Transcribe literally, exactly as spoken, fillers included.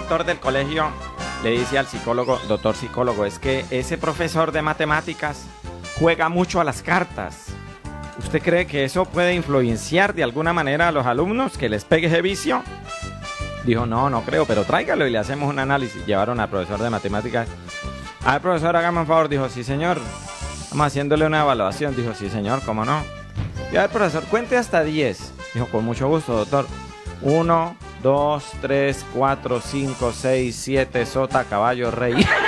director del colegio le dice al psicólogo, doctor psicólogo, es que ese profesor de matemáticas juega mucho a las cartas. ¿Usted cree que eso puede influenciar de alguna manera a los alumnos, que les pegue ese vicio? Dijo, no, no creo, pero tráigalo y le hacemos un análisis. Llevaron al profesor de matemáticas. A ver, profesor, hágame un favor. Dijo, sí, señor. Vamos haciéndole una evaluación. Dijo, sí, señor, ¿cómo no? Y a ver, profesor, cuente hasta diez. Dijo, con mucho gusto, doctor. Uno, dos, tres, cuatro, cinco, seis, siete, sota, caballo, rey.